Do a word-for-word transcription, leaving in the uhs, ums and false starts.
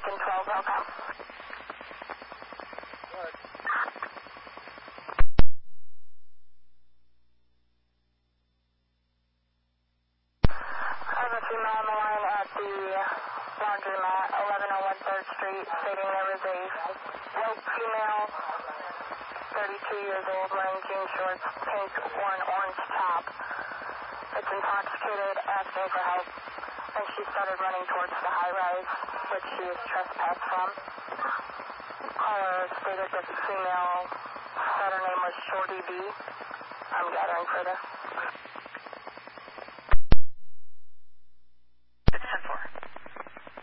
Lincoln twelve, welcome. I have a female on the line at the laundromat, eleven oh one third Street, stating there was a white female, thirty-two years old, wearing jean shorts, pink or an orange top. It's intoxicated, asking for help, and she started running towards the high-rise, which she is trespassed from. Caller stated that the female said her name was Shorty B. I'm gathering further.